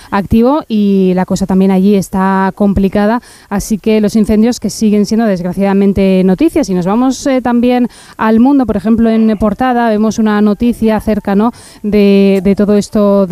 activo y la cosa también allí está complicada, así que los incendios que siguen siendo desgraciadamente noticias. Y nos vamos también al mundo, por ejemplo en portada vemos una noticia acerca, ¿no?, de todo esto